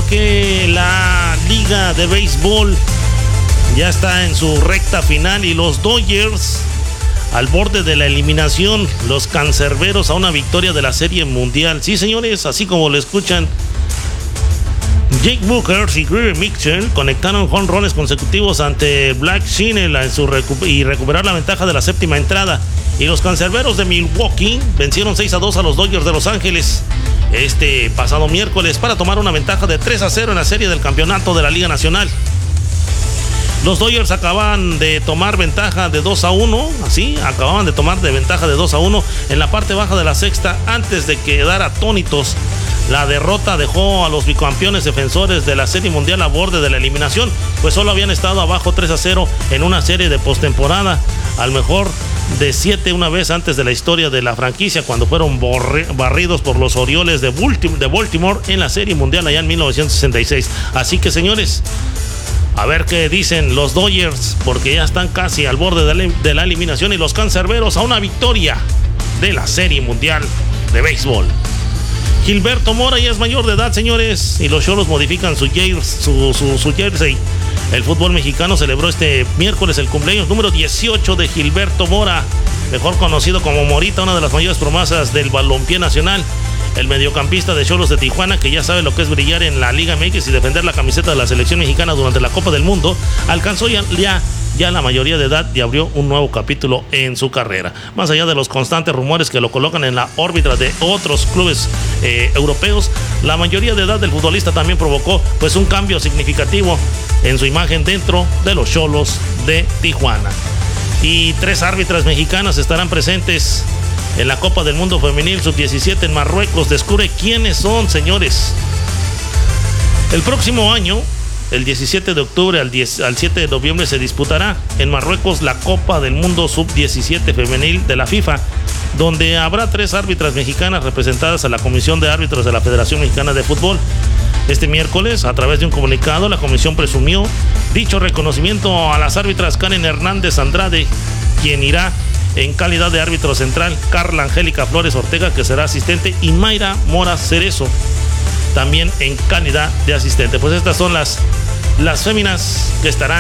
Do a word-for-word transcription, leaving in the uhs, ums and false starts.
porque la liga de béisbol ya está en su recta final y los Dodgers al borde de la eliminación, los cancerberos a una victoria de la Serie Mundial. Sí, señores, así como lo escuchan, Jake Booker y Greer Mitchell conectaron jonrones consecutivos ante Black Shinel en su recu- y recuperar la ventaja de la séptima entrada. Y los cancerberos de Milwaukee vencieron seis a dos a los Dodgers de Los Ángeles este pasado miércoles para tomar una ventaja de tres a cero en la serie del campeonato de la Liga Nacional. Los Dodgers acababan de tomar ventaja de dos a uno, así, acababan de tomar de ventaja de dos a uno en la parte baja de la sexta antes de quedar atónitos. La derrota dejó a los bicampeones defensores de la Serie Mundial a borde de la eliminación, pues solo habían estado abajo tres a cero en una serie de postemporada, al mejor de siete una vez antes de la historia de la franquicia, cuando fueron borre- barridos por los Orioles de Baltimore, de Baltimore en la Serie Mundial allá en mil novecientos sesenta y seis. Así que, señores, a ver qué dicen los Dodgers, porque ya están casi al borde de la, de la eliminación, y los cancerberos a una victoria de la Serie Mundial de Béisbol. Gilberto Mora ya es mayor de edad, señores, y los Xolos modifican su, su, su, su jersey. El fútbol mexicano celebró este miércoles el cumpleaños número dieciocho de Gilberto Mora, mejor conocido como Morita, una de las mayores promesas del balompié nacional. El mediocampista de Xolos de Tijuana, que ya sabe lo que es brillar en la Liga M X y defender la camiseta de la selección mexicana durante la Copa del Mundo, alcanzó ya, ya, ya la mayoría de edad y abrió un nuevo capítulo en su carrera. Más allá de los constantes rumores que lo colocan en la órbita de otros clubes eh, europeos, la mayoría de edad del futbolista también provocó pues un cambio significativo en su imagen dentro de los Xolos de Tijuana. Y tres árbitras mexicanas estarán presentes en la Copa del Mundo Femenil sub diecisiete en Marruecos. Descubre quiénes son, señores. El próximo año, el diecisiete de octubre al, diez, al siete de noviembre, se disputará en Marruecos la Copa del Mundo sub diecisiete Femenil de la FIFA, donde habrá tres árbitras mexicanas representadas a la Comisión de Árbitros de la Federación Mexicana de Fútbol. Este miércoles, a través de un comunicado, la comisión presumió dicho reconocimiento a las árbitras Karen Hernández Andrade, quien irá en calidad de árbitro central, Carla Angélica Flores Ortega, que será asistente, y Mayra Mora Cerezo, también en calidad de asistente. Pues estas son las, las féminas que estarán